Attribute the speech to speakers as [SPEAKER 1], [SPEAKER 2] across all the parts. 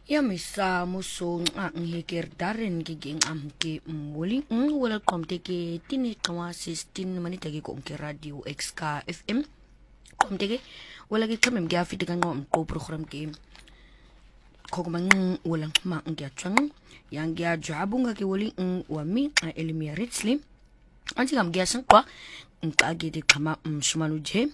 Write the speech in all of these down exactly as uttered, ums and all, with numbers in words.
[SPEAKER 1] Ya misa muso ang hikirdarin giging am ki muli ng wala komte ki tini kawa sixteen manita gi kong ki radio X K F M komte ki wala gi kamem gi afiti kan ngom ko program ki kogmang walang ma ang gyatchang yang gya jabunga ki wali ng wami elimia ritsli anti kam gyasan kwa ng kagi di kama sumanu je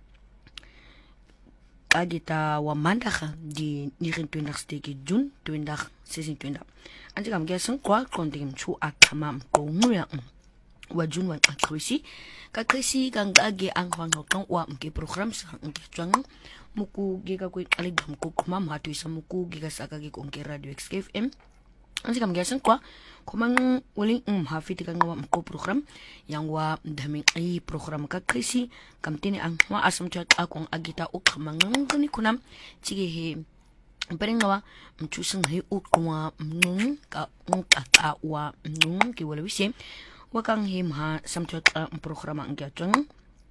[SPEAKER 1] agita wa mandaga di negenentwintig steki June twenty sixteen anti kam gyasan kwa konting chu akama ko nguya wa June wa akrisi ka krisi kang agi ang hangokang wa mki program sa ang gyatchang muku giga ko aligam ko kuma matu sa muku giga sa kagi ko ng radio X K F M anti kam gyasan kwa kumang uling um hafiti kang wa mko program yang wa daming ay program ka krisi kam tini ang wa asam chat akong agita o kamang ngani kunam sige he parang wa mchusang he o kuma nung ka nung ka wa nung ki wala wisi wa kang him ha sam chat ang programa ang gyatang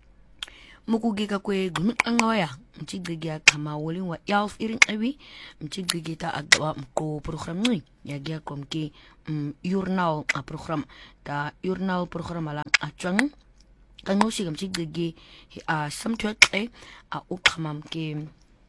[SPEAKER 1] mukugi ka kwe gunut ang ngawaya mchigigya kama waling wa yalf iring awi mchigigita agwa mko program nui yagya komki um, journal a program ta journal program lang atchang kanu sigam chigigi a samtwat ay a ukhamam ke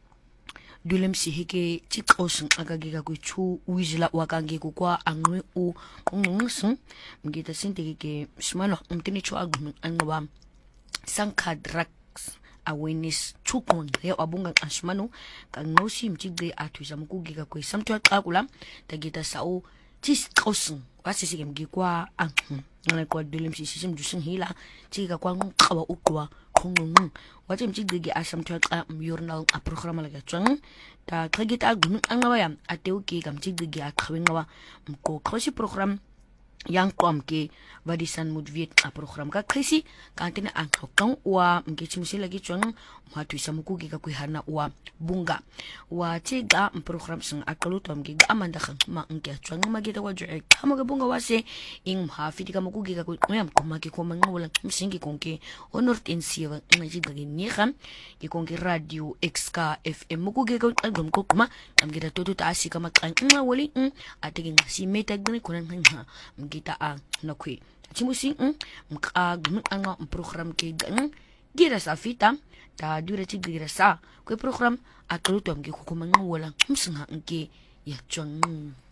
[SPEAKER 1] dulem si hike chikosung agagiga ku chu wizla wakangi ku kwa angwe u kungungsung mgita sintigi ke smalo umtini chu agnu angwa sankadrak awareness chukon leo abunga asmanu kang nosi mchigde atuisa mukugiga kwe samtwa kakula tagita sao tis kosun wasi sigem gikwa ang ngana kwa dulim si sisim jusing hila chiga kwa ngkawa ukwa kungung wati mchigde gi asamtwa ka journal a programa laga chang ta kagita agun angawaya ateuki kam chigde gi akhwengawa mko khosi program yang kom ke vadisan mudviet a program ka krisi kantina ang hokang wa mkichimusi lagi chong matu isa mukugi ka kuihana wa bunga wa tiga program sang akalutom gi amanda khang ma ngya chong magita wa jo kama ga bunga wase ing hafiti ka mukugi ka kuyam kumaki ko mga wala msingi konke honor tensiva ngaji gagi ni kham gi konke radio X K F M mukugi ka album ko kuma am gita toto taasi ka makang wali atiging si metag ni kunan nga kita ang nakwi chimusi mka gunung anga program ke gang gira sa fita ta dura chi gira sa ko program aklutom ke ko kumang wala msinga nke ya chong